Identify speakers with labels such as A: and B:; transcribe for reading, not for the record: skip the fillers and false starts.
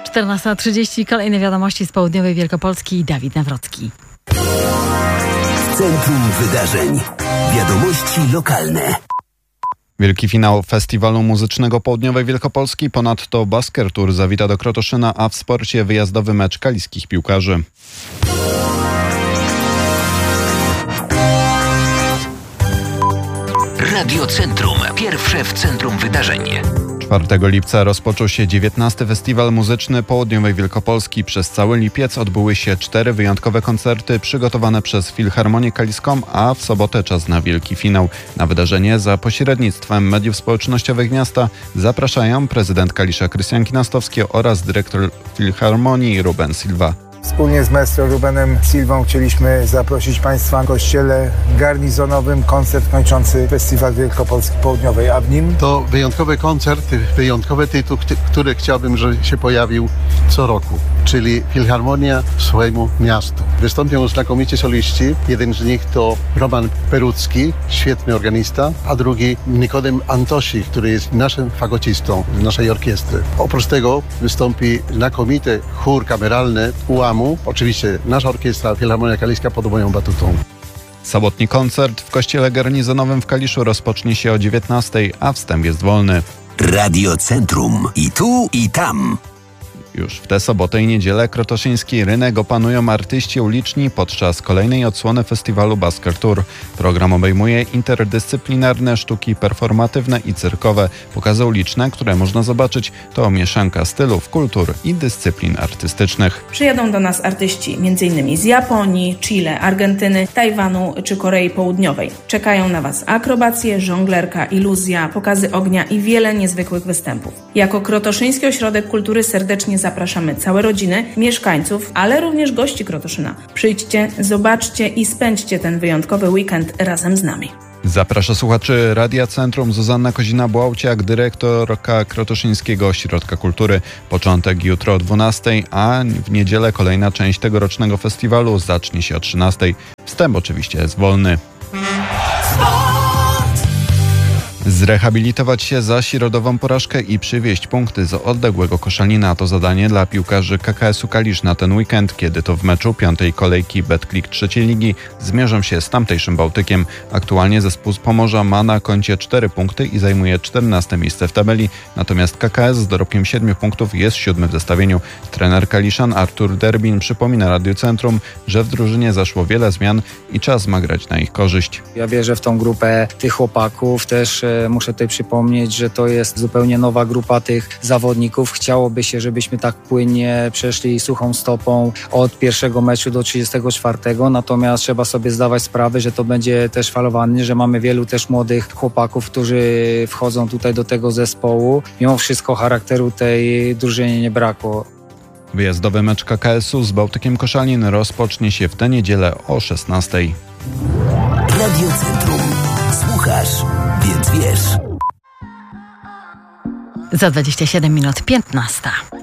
A: 14:30. Kolejne wiadomości z południowej Wielkopolski. Dawid Nawrocki.
B: W centrum wydarzeń. Wiadomości lokalne.
C: Wielki finał Festiwalu Muzycznego Południowej Wielkopolski. Ponadto Basker Tour zawita do Krotoszyna, a w sporcie wyjazdowy mecz kaliskich piłkarzy.
B: Radio Centrum. Pierwsze w centrum wydarzeń.
C: 4 lipca rozpoczął się 19. Festiwal Muzyczny Południowej Wielkopolski. Przez cały lipiec odbyły się 4 wyjątkowe koncerty przygotowane przez Filharmonię Kaliską, a w sobotę czas na wielki finał. Na wydarzenie za pośrednictwem mediów społecznościowych miasta zapraszają prezydent Kalisza Krystian Kinastowski oraz dyrektor Filharmonii Ruben Silva.
D: Wspólnie z maestro Rubenem Silvą chcieliśmy zaprosić Państwa w kościele garnizonowym koncert kończący Festiwal Wielkopolski Południowej, a w nim
E: to wyjątkowy koncert, wyjątkowy tytuł, który chciałbym, żeby się pojawił co roku, czyli Filharmonia swojemu miastu. Wystąpią znakomici soliści, jeden z nich to Roman Perucki, świetny organista, a drugi Nikodem Antosi, który jest naszym fagocistą z naszej orkiestry. Oprócz tego wystąpi znakomity chór kameralny UAM-u. Oczywiście nasza orkiestra Filharmonia Kaliska pod moją batutą.
C: Sobotni koncert w kościele garnizonowym w Kaliszu rozpocznie się o 19:00, a wstęp jest wolny.
B: Radio Centrum. I tu, i tam.
C: Już w tę sobotę i niedzielę krotoszyński rynek opanują artyści uliczni podczas kolejnej odsłony festiwalu Basker Tour. Program obejmuje interdyscyplinarne sztuki performatywne i cyrkowe. Pokazy uliczne, które można zobaczyć, to mieszanka stylów, kultur i dyscyplin artystycznych.
F: Przyjadą do nas artyści m.in. z Japonii, Chile, Argentyny, Tajwanu czy Korei Południowej. Czekają na Was akrobacje, żonglerka, iluzja, pokazy ognia i wiele niezwykłych występów. Jako Krotoszyński Ośrodek Kultury serdecznie zapraszamy całe rodziny, mieszkańców, ale również gości Krotoszyna. Przyjdźcie, zobaczcie i spędźcie ten wyjątkowy weekend razem z nami.
C: Zaprasza słuchaczy Radia Centrum Zuzanna Kozina-Błałciak, dyrektorka Krotoszyńskiego Ośrodka Kultury. Początek jutro o 12:00, a w niedzielę kolejna część tegorocznego festiwalu zacznie się o 13:00. Wstęp oczywiście jest wolny. Zrehabilitować się za środową porażkę i przywieźć punkty z odległego Koszalina to zadanie dla piłkarzy KKS-u Kalisz na ten weekend, kiedy to w meczu 5. kolejki Betclic trzeciej ligi zmierzą się z tamtejszym Bałtykiem. Aktualnie zespół z Pomorza ma na koncie 4 punkty i zajmuje 14. miejsce w tabeli, natomiast KKS z dorobkiem 7 punktów jest 7. w zestawieniu. Trener Kaliszan Artur Derbin przypomina Radiu Centrum, że w drużynie zaszło wiele zmian i czas ma grać na ich korzyść.
G: Ja wierzę w tą grupę tych chłopaków, też muszę tutaj przypomnieć, że to jest zupełnie nowa grupa tych zawodników. Chciałoby się, żebyśmy tak płynnie przeszli suchą stopą od pierwszego meczu do 34, natomiast trzeba sobie zdawać sprawę, że to będzie też falowanie, że mamy wielu też młodych chłopaków, którzy wchodzą tutaj do tego zespołu. Mimo wszystko charakteru tej drużynie nie brakło.
C: Wyjazdowy mecz KKS-u z Bałtykiem Koszalin rozpocznie się w tę niedzielę o 16:00.
B: Radio Centrum. Słuchasz, więc wiesz.
A: Za 27 minut 15:00.